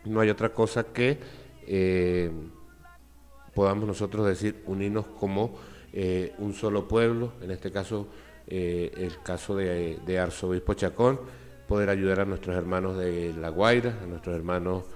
no hay otra cosa que podamos nosotros decir unirnos como un solo pueblo, en este caso el caso de Arzobispo Chacón, poder ayudar a nuestros hermanos de La Guaira, a nuestros hermanos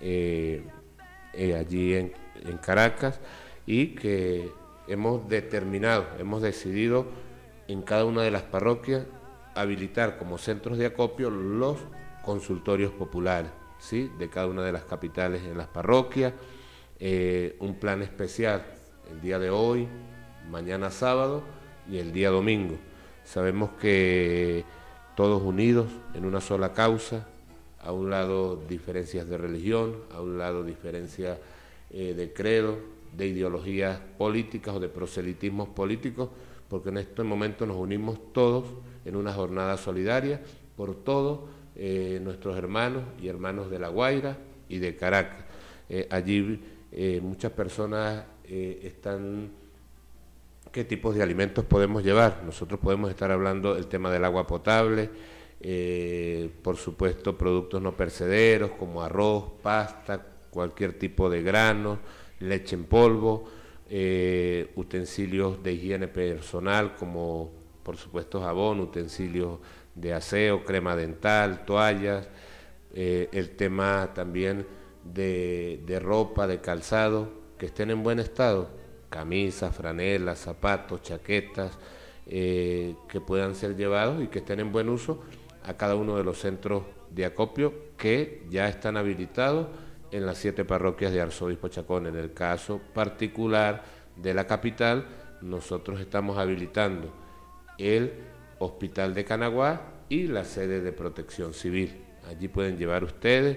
allí en Caracas, y que hemos determinado, hemos decidido en cada una de las parroquias habilitar como centros de acopio los consultorios populares, ¿sí?, de cada una de las capitales en las parroquias, un plan especial el día de hoy, mañana sábado y el día domingo. Sabemos que todos unidos en una sola causa, a un lado diferencias de religión, a un lado diferencias de credo, de ideologías políticas o de proselitismos políticos, porque en este momento nos unimos todos en una jornada solidaria por todos nuestros hermanos y hermanos de La Guaira y de Caracas. Allí muchas personas están... ¿Qué tipos de alimentos podemos llevar? Nosotros podemos estar hablando del tema del agua potable, por supuesto productos no perecederos como arroz, pasta, cualquier tipo de grano, leche en polvo, utensilios de higiene personal como por supuesto jabón, utensilios de aseo, crema dental, toallas, el tema también de ropa, de calzado, que estén en buen estado, camisas, franelas, zapatos, chaquetas, que puedan ser llevados y que estén en buen uso a cada uno de los centros de acopio que ya están habilitados en las 7 parroquias de Arzobispo Chacón. En el caso particular de la capital, nosotros estamos habilitando el Hospital de Canaguá y la sede de Protección Civil. Allí pueden llevar ustedes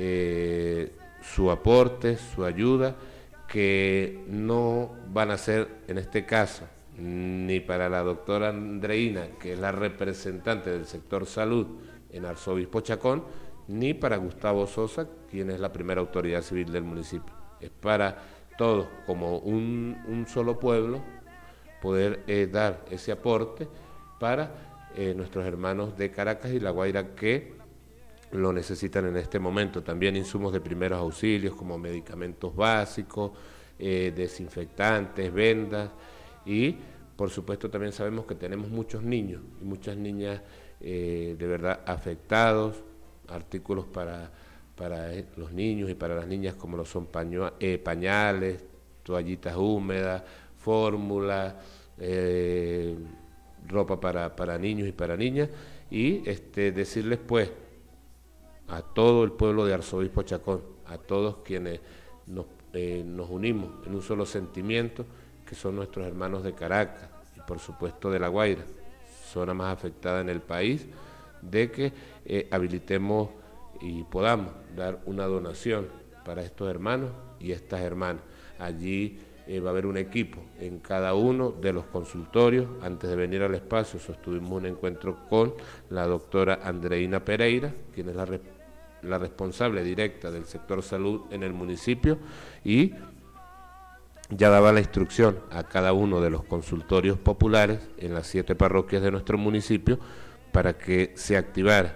su aporte, su ayuda, que no van a ser, en este caso, ni para la doctora Andreina, que es la representante del sector salud en Arzobispo Chacón, ni para Gustavo Sosa, quien es la primera autoridad civil del municipio. Es para todos, como un solo pueblo, poder dar ese aporte para nuestros hermanos de Caracas y La Guaira que lo necesitan en este momento. También insumos de primeros auxilios como medicamentos básicos, desinfectantes, vendas, y por supuesto también sabemos que tenemos muchos niños y muchas niñas de verdad afectados, artículos para los niños y para las niñas como lo son pañales, toallitas húmedas, fórmulas, ropa para niños y para niñas, y decirles pues a todo el pueblo de Arzobispo Chacón, a todos quienes nos unimos en un solo sentimiento, que son nuestros hermanos de Caracas y por supuesto de La Guaira, zona más afectada en el país, de que habilitemos y podamos dar una donación para estos hermanos y estas hermanas. Allí va a haber un equipo en cada uno de los consultorios. Antes de venir al espacio sostuvimos un encuentro con la doctora Andreina Pereira, quien es la responsable directa del sector salud en el municipio, y ya daba la instrucción a cada uno de los consultorios populares en las 7 parroquias de nuestro municipio para que se activara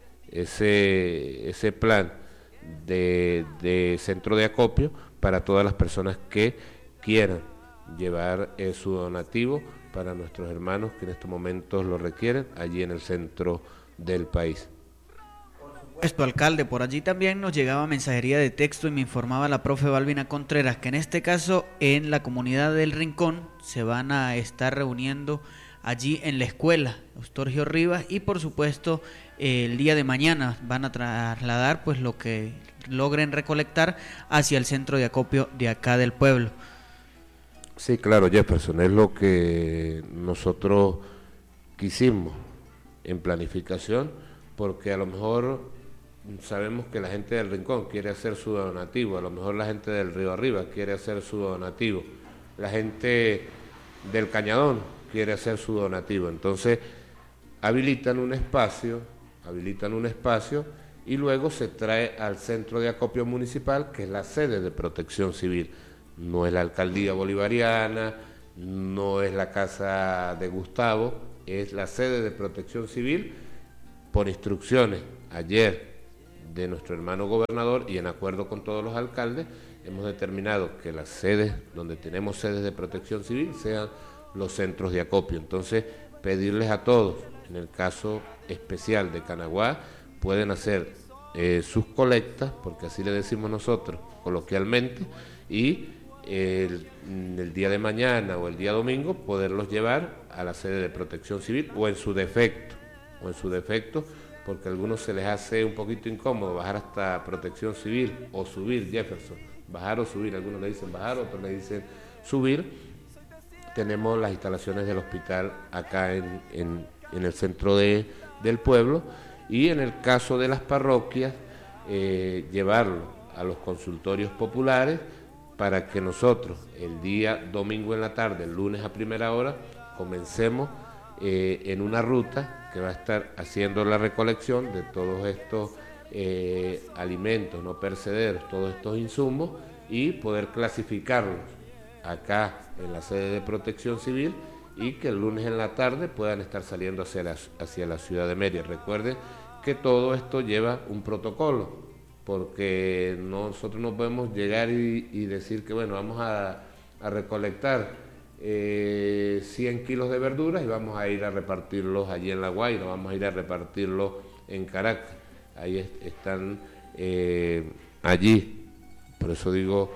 ese plan de centro de acopio para todas las personas que quieran llevar su donativo para nuestros hermanos que en estos momentos lo requieren allí en el centro del país. Esto, alcalde, por allí también nos llegaba mensajería de texto y me informaba la profe Balbina Contreras que en este caso en la comunidad del Rincón se van a estar reuniendo allí en la escuela Eustorgio Rivas y por supuesto el día de mañana van a trasladar pues lo que logren recolectar hacia el centro de acopio de acá del pueblo. Sí, claro, Jefferson, es lo que nosotros quisimos en planificación, porque a lo mejor sabemos que la gente del Rincón quiere hacer su donativo, a lo mejor la gente del Río Arriba quiere hacer su donativo, la gente del Cañadón quiere hacer su donativo, entonces habilitan un espacio y luego se trae al centro de acopio municipal, que es la sede de Protección Civil. No es la alcaldía bolivariana, no es la casa de Gustavo, es la sede de Protección Civil por instrucciones ayer de nuestro hermano gobernador y en acuerdo con todos los alcaldes, hemos determinado que las sedes, donde tenemos sedes de protección civil, sean los centros de acopio. Entonces, pedirles a todos, en el caso especial de Canaguá, pueden hacer sus colectas, porque así le decimos nosotros coloquialmente, y el día de mañana o el día domingo poderlos llevar a la sede de protección civil o en su defecto, porque a algunos se les hace un poquito incómodo bajar hasta protección civil o subir, Jefferson, bajar o subir, algunos le dicen bajar, otros le dicen subir. Tenemos las instalaciones del hospital acá en el centro del pueblo, y en el caso de las parroquias, llevarlo a los consultorios populares para que nosotros el día domingo en la tarde, el lunes a primera hora, comencemos en una ruta que va a estar haciendo la recolección de todos estos alimentos no perecederos, todos estos insumos, y poder clasificarlos acá en la sede de protección civil, y que el lunes en la tarde puedan estar saliendo hacia la ciudad de Mérida. Recuerden que todo esto lleva un protocolo, porque nosotros no podemos llegar y decir que bueno, vamos a recolectar 100 kilos de verduras y vamos a ir a repartirlos allí en La Guaira, vamos a ir a repartirlos en Caracas. Ahí están allí, por eso digo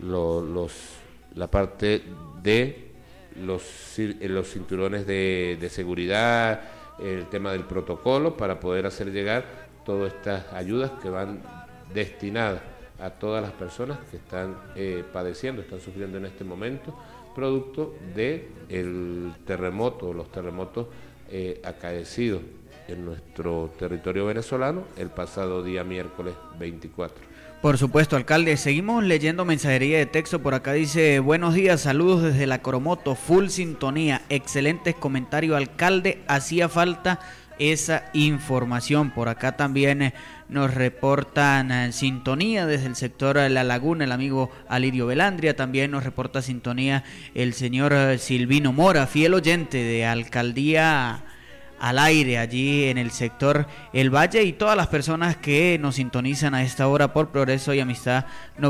la parte de los cinturones de seguridad, el tema del protocolo, para poder hacer llegar todas estas ayudas que van destinadas a todas las personas que están padeciendo, están sufriendo en este momento, producto del terremoto, los terremotos acaecidos en nuestro territorio venezolano el pasado día miércoles 24. Por supuesto, alcalde. Seguimos leyendo mensajería de texto. Por acá dice: buenos días, saludos desde la Coromoto, full sintonía, excelentes comentarios, alcalde, hacía falta esa información. Por acá también nos reportan sintonía desde el sector de La Laguna, el amigo Alirio Velandria. También nos reporta sintonía el señor Silvino Mora, fiel oyente de Alcaldía al Aire, allí en el sector El Valle, y todas las personas que nos sintonizan a esta hora por Progreso y Amistad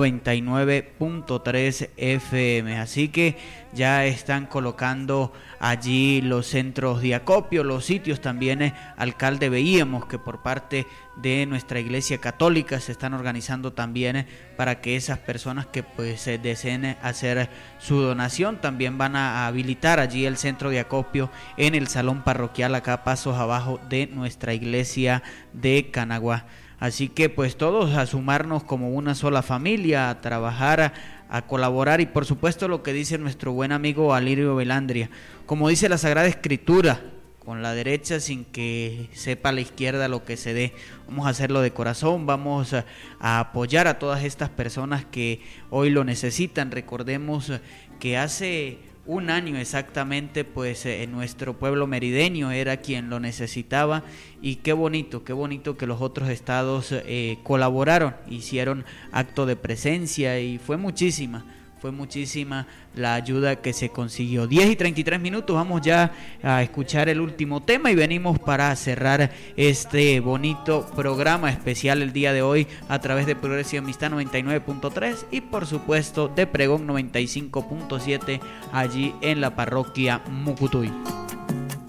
99.3 FM. Así que ya están colocando allí los centros de acopio, los sitios también, alcalde. Veíamos que por parte de nuestra Iglesia Católica se están organizando también para que esas personas que pues deseen hacer su donación también van a habilitar allí el centro de acopio en el salón parroquial, acá pasos abajo de nuestra iglesia de Canaguá. Así que pues todos a sumarnos como una sola familia, a trabajar, a colaborar, y por supuesto lo que dice nuestro buen amigo Alirio Velandria, como dice la Sagrada Escritura, con la derecha sin que sepa la izquierda lo que se dé. Vamos a hacerlo de corazón, vamos a apoyar a todas estas personas que hoy lo necesitan. Recordemos que hace un año exactamente, pues en nuestro pueblo merideño era quien lo necesitaba, y qué bonito que los otros estados colaboraron, hicieron acto de presencia, y fue muchísima la ayuda que se consiguió. 10:33, vamos ya a escuchar el último tema y venimos para cerrar este bonito programa especial el día de hoy a través de Progreso y Amistad 99.3 y por supuesto de Pregón 95.7 allí en la parroquia Mucutuy.